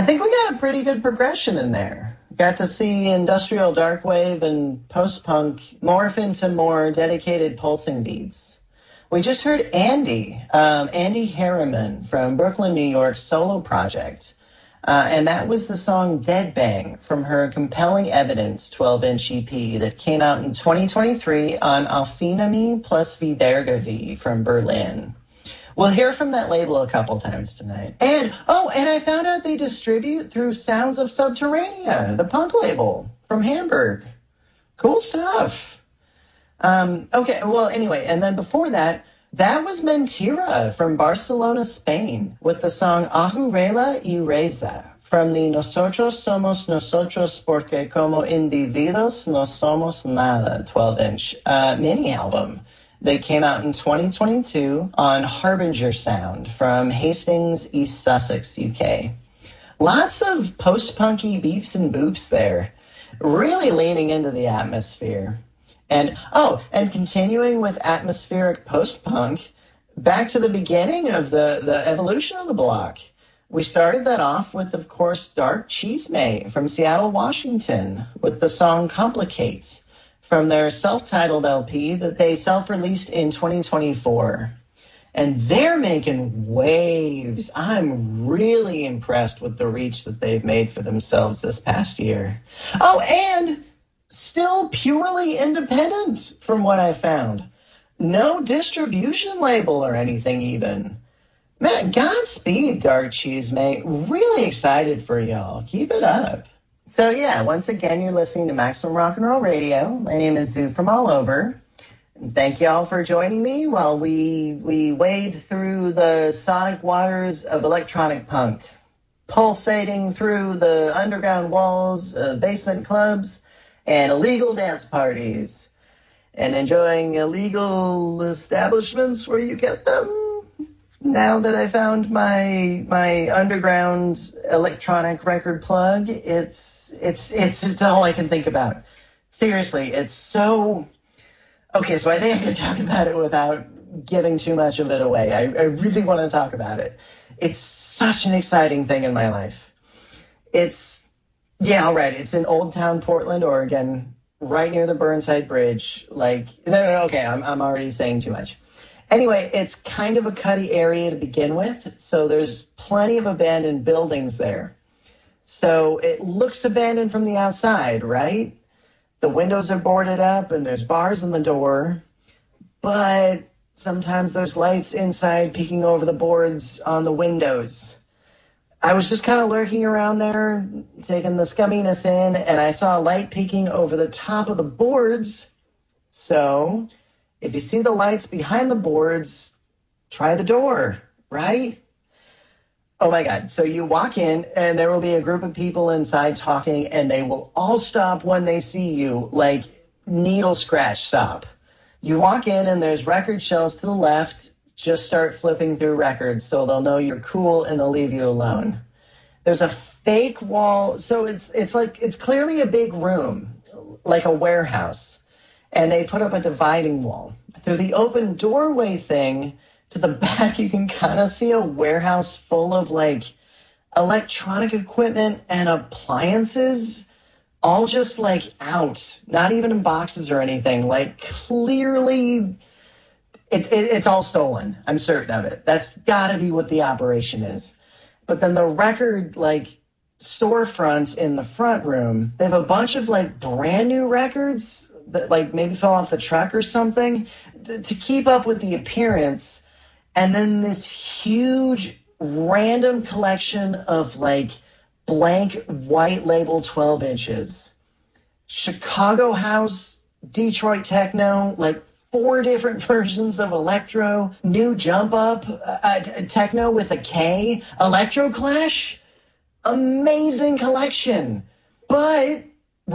think we got a pretty good progression in there. Got to see industrial darkwave and post-punk morph into more dedicated pulsing beats. We just heard Andy Harriman from Brooklyn, New York's solo project. And that was the song Dead Bang from her Compelling Evidence 12-inch EP that came out in 2023 on Alfinami plus Vidergavi from Berlin. We'll hear from that label a couple times tonight. And I found out they distribute through Sounds of Subterranea, the punk label from Hamburg. Cool stuff. Okay, well, anyway, and then before that was Mentira from Barcelona, Spain, with the song Ahurela y Reza from the Nosotros Somos Nosotros Porque Como Individuos No Somos Nada 12-inch mini album. They came out in 2022 on Harbinger Sound from Hastings, East Sussex, UK. Lots of post-punky beeps and boops there, really leaning into the atmosphere. And continuing with atmospheric post-punk, back to the beginning of the evolution of the block. We started that off with, of course, Dark Cheesemate from Seattle, Washington, with the song Complicate from their self-titled LP that they self-released in 2024. And they're making waves. I'm really impressed with the reach that they've made for themselves this past year. Oh, and still purely independent from what I found. No distribution label or anything even. Man, Godspeed, Dark Cheesemate. Really excited for y'all. Keep it up. So yeah, once again, you're listening to Maximum Rock and Roll Radio. My name is Zoo from All Over. And thank y'all for joining me while we wade through the sonic waters of electronic punk, pulsating through the underground walls of basement clubs and illegal dance parties, and enjoying illegal establishments where you get them. Now that I found my underground electronic record plug, it's all I can think about. Seriously, it's so... Okay, so I think I can talk about it without giving too much of it away. I really want to talk about it. It's such an exciting thing in my life. It's in Old Town, Portland, Oregon, right near the Burnside Bridge. Okay, I'm already saying too much. Anyway, it's kind of a cutty area to begin with, so there's plenty of abandoned buildings there. So it looks abandoned from the outside, right? The windows are boarded up and there's bars on the door, but sometimes there's lights inside peeking over the boards on the windows. I was just kind of lurking around there, taking the scumminess in, and I saw a light peeking over the top of the boards. So if you see the lights behind the boards, try the door, right? Oh my God. So you walk in and there will be a group of people inside talking, and they will all stop when they see you, like needle scratch stop. You walk in and there's record shelves to the left. Just start flipping through records so they'll know you're cool and they'll leave you alone. There's a fake wall. So it's clearly a big room, like a warehouse. And they put up a dividing wall. Through the open doorway thing, to the back, you can kind of see a warehouse full of electronic equipment and appliances, all just out, not even in boxes or anything. Clearly, it's all stolen. I'm certain of it. That's got to be what the operation is. But then the record storefronts in the front room, they have a bunch of brand new records that maybe fell off the truck or something to keep up with the appearance. And then this huge random collection of blank white label 12 inches. Chicago house, Detroit techno, 4 different versions of electro, new jump up, techno with a K, Electro Clash. Amazing collection. But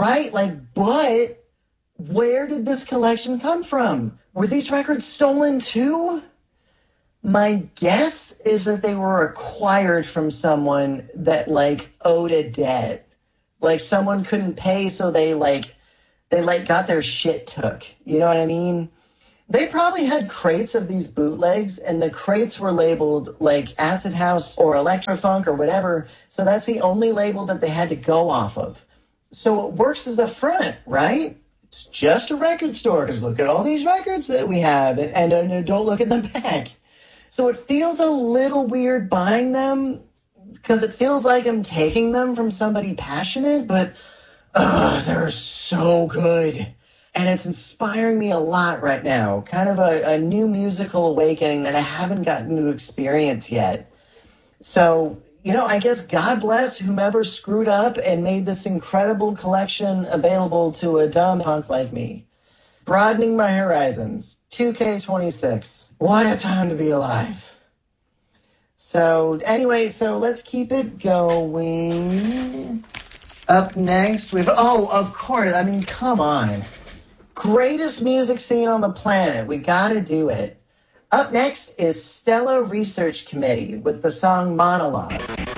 where did this collection come from? Were these records stolen too? My guess is that they were acquired from someone that owed a debt. Someone couldn't pay, so they got their shit took. You know what I mean? They probably had crates of these bootlegs, and the crates were labeled like Acid House or Electrofunk or whatever, so that's the only label that they had to go off of. So it works as a front, right? It's just a record store, because look at all these records that we have, and don't look at the back. So it feels a little weird buying them, because it feels like I'm taking them from somebody passionate, but they're so good. And it's inspiring me a lot right now. Kind of a new musical awakening that I haven't gotten to experience yet. So, I guess God bless whomever screwed up and made this incredible collection available to a dumb punk like me. Broadening my horizons. 2K26. What a time to be alive. So, anyway, let's keep it going. Up next, of course, come on. Greatest music scene on the planet. We gotta do it. Up next is Stella Research Committee with the song Monologue.